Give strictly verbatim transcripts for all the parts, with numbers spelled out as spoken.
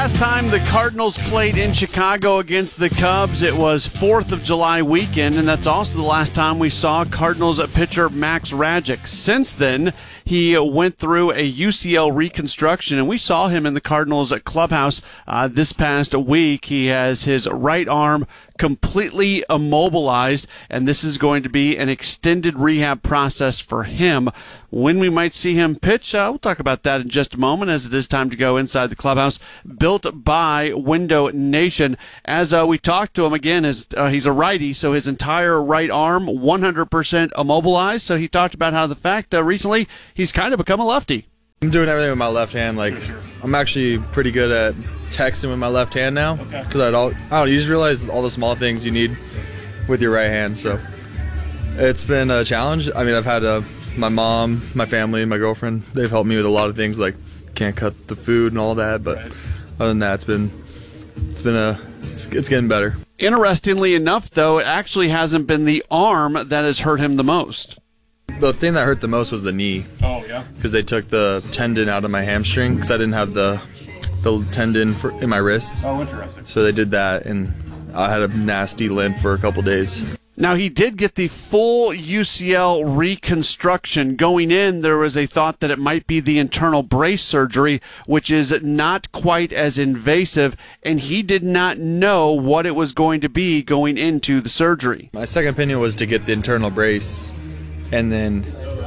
last time the Cardinals played in Chicago against the Cubs, it was fourth of July weekend, and that's also the last time we saw Cardinals pitcher Max Radzik. Since then, he went through a U C L reconstruction, and we saw him in the Cardinals clubhouse uh, this past week. He has his right arm completely immobilized, and this is going to be an extended rehab process for him. When we might see him pitch, uh, we'll talk about that in just a moment, as it is time to go inside the clubhouse, built by Window Nation. As uh, we talked to him again, as, uh, he's a righty, so his entire right arm one hundred percent immobilized. So he talked about how the fact uh, recently he's kind of become a lefty. I'm doing everything with my left hand. Like, I'm actually pretty good at texting with my left hand now, because okay. I don't, I don't. You just realize all the small things you need with your right hand. So it's been a challenge. I mean, I've had a, my mom, my family, my girlfriend. They've helped me with a lot of things, like can't cut the food and all that. But other than that, it's been, it's been a, it's, it's getting better. Interestingly enough, though, it actually hasn't been the arm that has hurt him the most. The thing that hurt the most was the knee. Oh, yeah? Because they took the tendon out of my hamstring, because I didn't have the the tendon for, in my wrist. Oh, interesting. So they did that, and I had a nasty limp for a couple days. Now, he did get the full U C L reconstruction. Going in, there was a thought that it might be the internal brace surgery, which is not quite as invasive, and he did not know what it was going to be going into the surgery. My second opinion was to get the internal brace, and then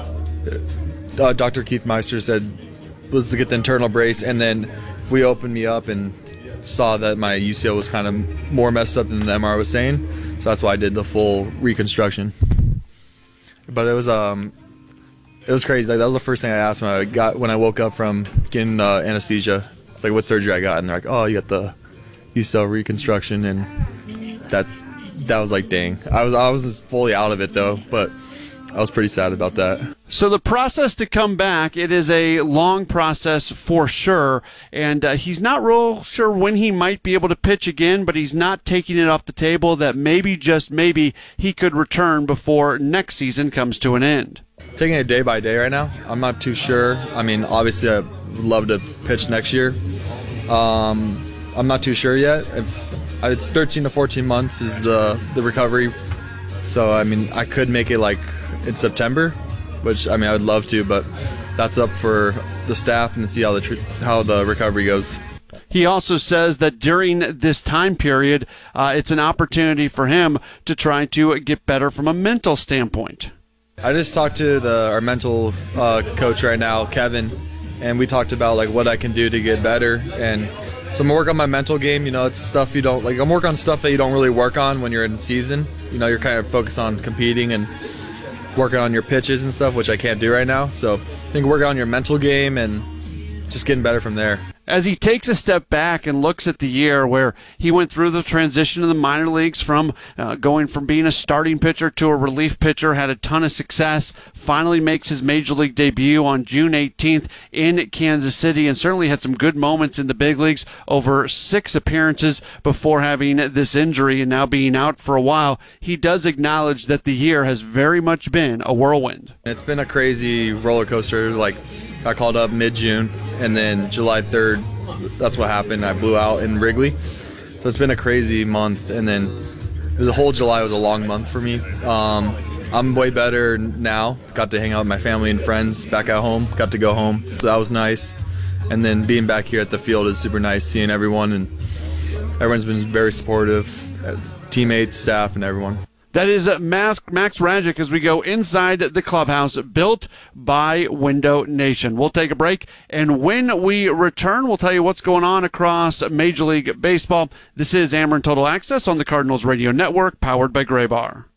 uh, Doctor Keith Meister said was to get the internal brace, and then if we opened me up and saw that my U C L was kind of more messed up than the M R I was saying, so that's why I did the full reconstruction. But it was um, it was crazy. Like, that was the first thing I asked when I got when I woke up from getting uh, anesthesia. It's like, what surgery I got, and they're like, oh, you got the U C L reconstruction, and that that was like, dang. I was I was fully out of it though, but I was pretty sad about that. So the process to come back, it is a long process for sure, and uh, he's not real sure when he might be able to pitch again, but he's not taking it off the table that maybe, just maybe, he could return before next season comes to an end. Taking it day by day right now. I'm not too sure. I mean, obviously I would love to pitch next year. Um, I'm not too sure yet. If, it's thirteen to fourteen months is the, the recovery, so I mean, I could make it like in September, which I mean I would love to, but that's up for the staff and to see how the tr- how the recovery goes. He also says that during this time period, uh, it's an opportunity for him to try to get better from a mental standpoint. I just talked to the our mental uh, coach right now, Kevin, and we talked about like what I can do to get better. And so I'm working on my mental game. You know, it's stuff you don't like. I'm working on stuff that you don't really work on when you're in season. You know, you're kind of focused on competing and working on your pitches and stuff, which I can't do right now. So I think working on your mental game and just getting better from there. As he takes a step back and looks at the year where he went through the transition in the minor leagues from uh, going from being a starting pitcher to a relief pitcher, had a ton of success, finally makes his major league debut on June eighteenth in Kansas City, and certainly had some good moments in the big leagues over six appearances before having this injury and now being out for a while. He does acknowledge that the year has very much been a whirlwind. It's been a crazy roller coaster. Like, I called up mid-June, and then July third, that's what happened. I blew out in Wrigley. So it's been a crazy month, and then the whole July was a long month for me. Um, I'm way better now. Got to hang out with my family and friends back at home. Got to go home, so that was nice. And then being back here at the field is super nice, seeing everyone, and everyone's been very supportive, teammates, staff, and everyone. That is Max, Max Radzik as we go inside the clubhouse, built by Window Nation. We'll take a break, and when we return, we'll tell you what's going on across Major League Baseball. This is Ameren Total Access on the Cardinals Radio Network, powered by Gray Bar.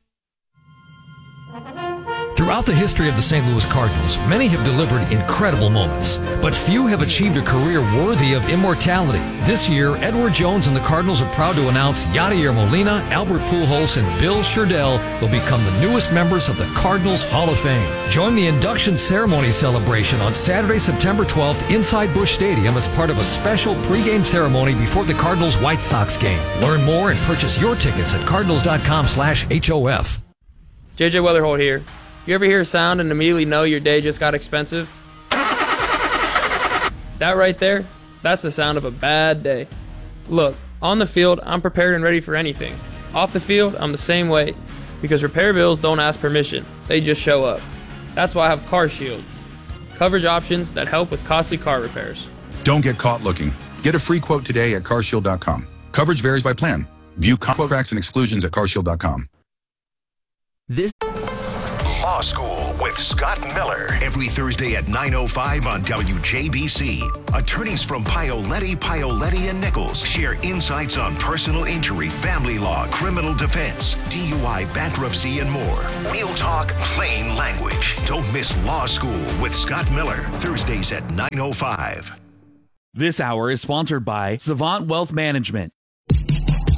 Throughout the history of the Saint Louis Cardinals, many have delivered incredible moments, but few have achieved a career worthy of immortality. This year, Edward Jones and the Cardinals are proud to announce Yadier Molina, Albert Pujols, and Bill Sherdell will become the newest members of the Cardinals Hall of Fame. Join the induction ceremony celebration on Saturday, September twelfth inside Busch Stadium as part of a special pregame ceremony before the Cardinals-White Sox game. Learn more and purchase your tickets at cardinals.com slash HOF. J J Weatherholt here. You ever hear a sound and immediately know your day just got expensive? That right there, That's the sound of a bad day. Look, on the field, I'm prepared and ready for anything. Off the field, I'm the same way. Because repair bills don't ask permission. They just show up. That's why I have CarShield. Coverage options that help with costly car repairs. Don't get caught looking. Get a free quote today at car shield dot com. Coverage varies by plan. View contracts and exclusions at car shield dot com. This Law School with Scott Miller every Thursday at nine oh five on W J B C. Attorneys from Paoletti, Paoletti and Nichols share insights on personal injury, family law, criminal defense, D U I, bankruptcy, and more. Real talk, plain language. Don't miss Law School with Scott Miller, Thursdays at nine oh five. This hour is sponsored by Savant Wealth Management.